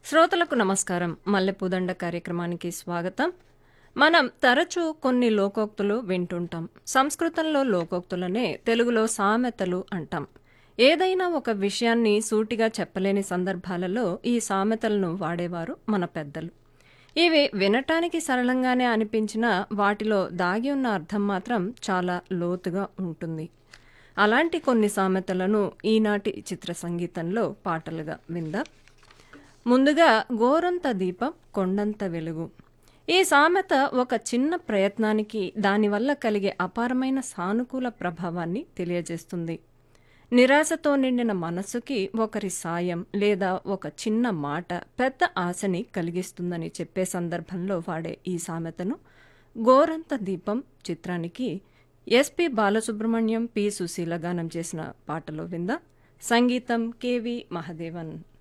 శ్రోతలకు నమస్కారం. మల్లెపూదండ కార్యక్రమానికి స్వాగతం. మనం తరచూ కొన్ని లోకోక్తులు వింటుంటాం. సంస్కృతంలో లోకోక్తులనే తెలుగులో సామెతలు అంటాం. ఏదైనా ఒక విషయాన్ని సూటిగా చెప్పలేని సందర్భాలలో ఈ సామెతలను వాడేవారు మన పెద్దలు. ఇవి వినటానికి సరళంగానే అనిపించినా వాటిలో దాగి ఉన్న అర్థం మాత్రం చాలా లోతుగా ఉంటుంది. అలాంటి కొన్ని సామెతలను ఈనాటి చిత్ర సంగీతంలో పాటలుగా విందాం. ముందుగా గోరంత దీపం కొండంత వెలుగు. ఈ సామెత ఒక చిన్న ప్రయత్నానికి దానివల్ల కలిగే అపారమైన సానుకూల ప్రభావాన్ని తెలియజేస్తుంది. నిరాశతో నిండిన మనసుకి ఒకరి సాయం లేదా ఒక చిన్న మాట పెద్ద ఆశని కలిగిస్తుందని చెప్పే సందర్భంలో వాడే ఈ సామెతను గోరంత దీపం చిత్రానికి ఎస్పి బాలసుబ్రహ్మణ్యం, పి సుశీల గానం చేసిన పాటలో విందా. సంగీతం కెవి మహదేవన్.